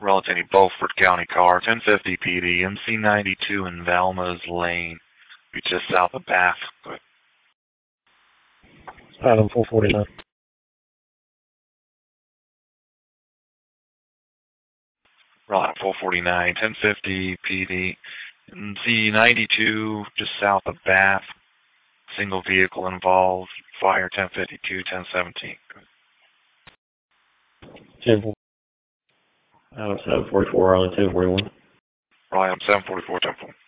Relatively Beaufort County car, 1050 PD, MC92 in Valma's Lane. Be just south of Bath. Item 449. Route 449, 1050 PD, MC92 just south of Bath. Single vehicle involved. Fire 1052, 1017. 10-4. Item 744 on 1041. Ryan 744, 10